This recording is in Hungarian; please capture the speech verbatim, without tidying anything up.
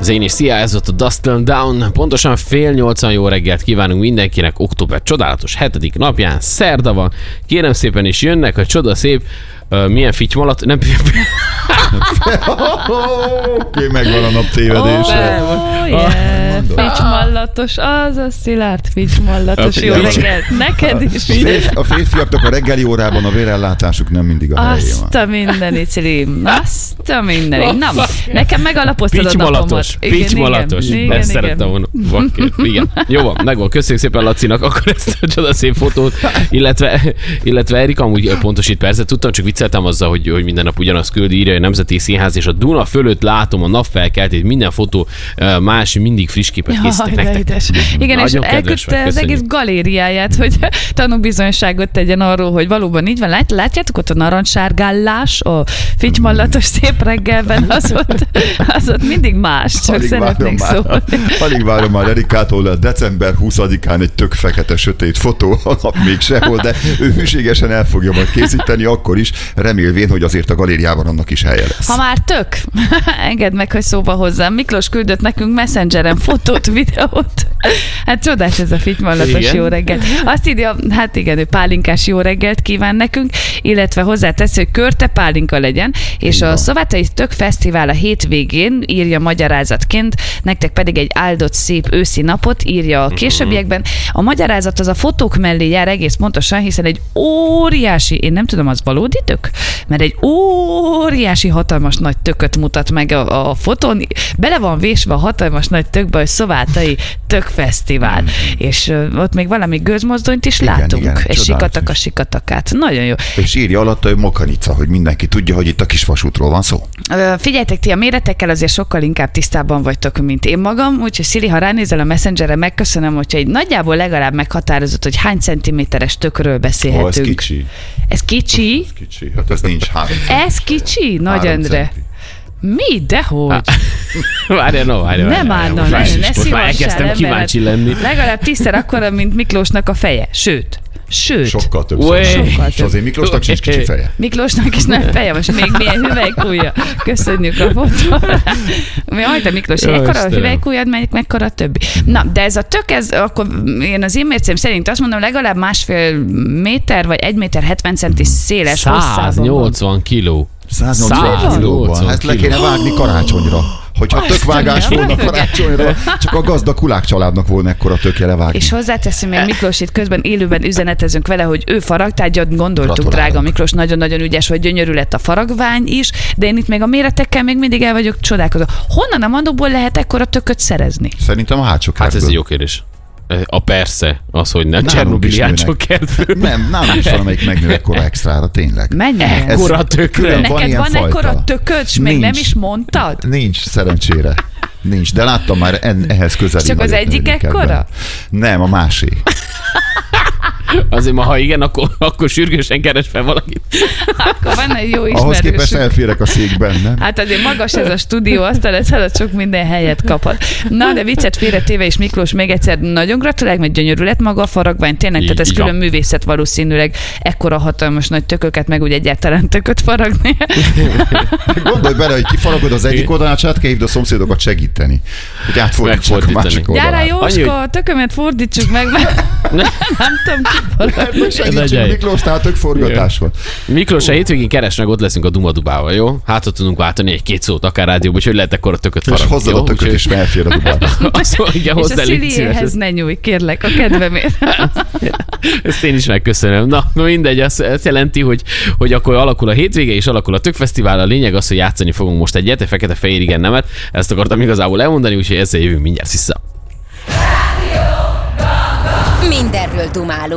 Az én is szia, ez ott a Dust Till Down. Pontosan fél nyolcan jó reggelt kívánunk mindenkinek október csodálatos hetedik napján. Szerda van. Kérem szépen is jönnek a csoda szép Uh, milyen fitymalat... Nem... Oké, megvan a nap tévedése. Oh, yeah. Fitymallatos, az a Szilárd fitymallatos. Jó reggelt, neked is. A, férfi, a férfiaknak a reggeli órában a vérellátásuk nem mindig a helyén van. Azt a mindenit, Cili. Azt a mindenit. Na, nekem megalapoztad a napomat. Pitymalatos. Ezt szerettem volna. Igen. Jó van, megvan. Köszönjük szépen Lacinak akkor ezt a csodaszép fotót, illetve, illetve Erika amúgy pontosít persze, tudtam, csak vicceltem azzal, hogy, hogy minden nap ugyanazt küldi, írja a Nemzeti Színház, és a Duna fölött látom a napfelkeltét, minden fotó más, mindig friss képet készítek nektek. Igen, és elküldte az egész galériáját, hogy tanúbizonyságot tegyen arról, hogy valóban így van. Lát, látjátok ott a narancssárgállás, a fitymallatos szép reggelben, az ott, az ott mindig más, csak alig szeretnék szólni. Alig várom már Erikától, december huszadikán egy tök fekete, sötét fotó, a nap még sehol, de ő hűségesen el fogja majd készíteni, akkor is, remélvén, hogy azért a galériában annak is helye lesz. Ha már tök, engedd meg, hogy szóba hozzám. Miklós küldött nekünk Messengeren fotót, videót. Hát csodás ez a fitymallatos jó reggel. Azt írja, hát igen, ő pálinkás jó reggelt kíván nekünk, illetve hozzáteszi, hogy körte pálinka legyen, és igen. A Szovátai Tök Fesztivál a hétvégén írja magyarázatként, nektek pedig egy áldott szép őszi napot írja a későbbiekben. A magyarázat az a fotók mellé jár egész pontosan, hiszen egy óriási, én nem tudom, az valódi tök? Mert egy óriási, hatalmas nagy tököt mutat meg a, a fotón. Bele van vésve a hatalmas nagy tökbe, hogy Szovátai Tök Fesztivál. Mm. És uh, ott még valami gőzmozdonyt is igen, látunk. Igen, és sikataka, sikatakát. Nagyon jó. És írja alatta, hogy Mokanica, hogy mindenki tudja, hogy itt a kisvasútról van szó. Uh, figyeljetek, ti a méretekkel azért sokkal inkább tisztában vagytok, mint én magam, úgyhogy Szili, ha ránézel a Messengerre, megköszönöm, hogyha egy nagyjából legalább meghatározott, hogy hány centiméteres tökről beszélhetünk. Oh, ez kicsi. Ez kicsi? Ez kicsi. Hát ez nincs három Ez kicsi? Nagy Endre. Mi? Dehogy? Várja, no, várja. Nem állna, ne, ne most már elkezdtem kíváncsi lenni. Legalább tízszer akkora, mint Miklósnak a feje. Sőt. Sőt. Sokkal többször. Sokkal több. És azért Miklósnak sincs kicsi feje. Miklósnak is nem feje, most még milyen hüvelykúja. Köszönjük a fotót. Jaj, de Miklós, ekkora a hüvelykújad, meg mekkora a többi. Na, de ez a tök, ez, akkor én az én mércém szerint azt mondom, legalább másfél méter, vagy egy méter hetven centi széles hosszában. száznyolcvan kiló. száznyolcvan kilóban. Ezt le kéne vágni karácsonyra. Hogyha oh, tökvágás volna karácsonyra, csak a gazdag kulák családnak volna ekkora tökje levágni. És hozzáteszünk még Miklós, itt közben élőben üzenetezünk vele, hogy ő farag, tehát gondoltuk, drága Miklós, nagyon-nagyon ügyes, hogy gyönyörű lett a faragvány is, de én itt még a méretekkel még mindig el vagyok csodálkozó. Honnan a mandóból lehet ekkora tököt szerezni? Szerintem a hátsó kertből. Hát ez egy jó kérdés. A persze, az, hogy nem Csernobili hátsó kertből. Nem, nálam is valamelyik megnő ekkora extrára, tényleg. Menj ekkora tökre. Neked van, van ekkora tököd, és még nem is mondtad? Nincs, szerencsére. Nincs, de láttam már en, ehhez közeli. Csak az egyik ekkora? Nem, a másik. Azért ma, ha igen, akkor, akkor sürgősen keres fel valakit. Akkor van egy jó ismerősünk. Ahhoz képest elférek a székben, nem? Hát azért magas ez a stúdió, aztán ez alatt sok minden helyet kaphat. Na, de viccet félretéve is Miklós, még egyszer nagyon gratulálok, mert gyönyörű lett maga a faragvány. Tényleg, tehát ez külön művészet valószínűleg, ekkora hatalmas nagy tököket, meg úgy egyáltalán tököt faragni. Gondolj bele, hogy kifaragod az egyik oldalát, át kell hívni a szomszédokat segíteni. Hogy átfordítsák a másik oldalát. Gyára Jóska, a tökömet fordítsuk meg, mert nem tudom kifaragni. Segítsünk Miklósnál, tök forgatás van. Miklós, a hétvégén keres meg, ott leszünk a Dumadubával, jó? Hát ott tudunk váltani egy-két szót, akár rádióban, úgyhogy lehet ekkora tököt faragni. És hozzad a tököt is, mert elfér a Dubába. És a Sziliéhez ne nyújj, kérlek, a kedvemért. Ezt én is megköszönöm. Na, mindegy, az jelenti, hogy, hogy akkor alakul a hétvége, és alakul a Tökfesztivál. A lényeg az, hogy játszani fogunk most egyet, egy fekete-fehér igen nemet. Ezt akartam igazából elmondani, úgyhogy ezzel jövünk mindjárt vissza. Mindenről dumálunk.